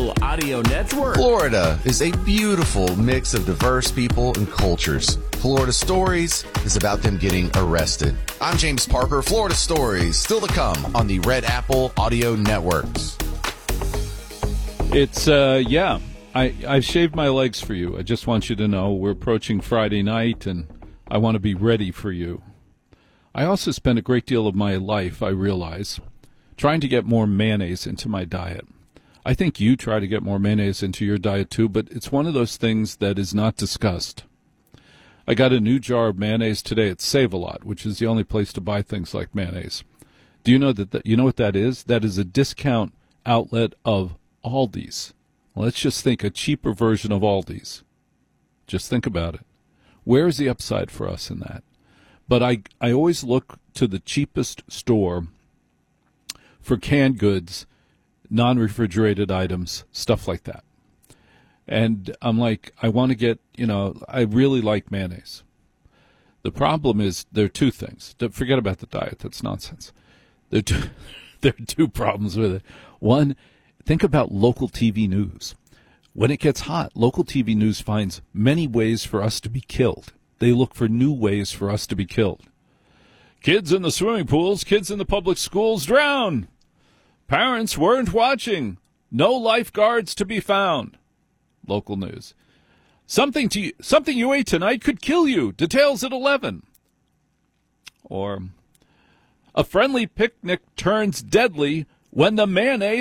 Apple Audio Network. Florida is a beautiful mix of diverse people and cultures. Florida Stories is about them getting arrested. I'm James Parker. Florida Stories, still to come on the Red Apple Audio Networks. It's, I've shaved my legs for you. I just want you to know we're approaching Friday night, and I want to be ready for you. I also spend a great deal of my life, I realize, trying to get more mayonnaise into my diet. I think you try to get more mayonnaise into your diet too, but it's one of those things that is not discussed. I got a new jar of mayonnaise today at Save-A-Lot, which is the only place to buy things like mayonnaise. Do you know you know what that is? That is a discount outlet of Aldi's. Let's just think a cheaper version of Aldi's. Just think about it. Where is the upside for us in that? But I always look to the cheapest store for canned goods, non-refrigerated items, stuff like that. And I'm like, I want to get, I really like mayonnaise. The problem is there are two things. Forget about the diet. That's nonsense. There are two problems with it. One, think about local TV news. When it gets hot, local TV news finds many ways for us to be killed. They look for new ways for us to be killed. Kids in the swimming pools, kids in the public schools drown. Parents weren't watching. No lifeguards to be found. Local news. Something you ate tonight could kill you. Details at 11. Or a friendly picnic turns deadly when the mayonnaise